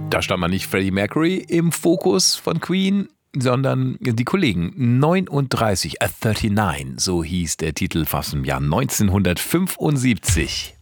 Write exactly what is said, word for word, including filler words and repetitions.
Da stand mal nicht Freddie Mercury im Fokus von Queen, sondern die Kollegen. neununddreißig, A neununddreißig, so hieß der Titel fast im Jahr neunzehnhundertfünfundsiebzig.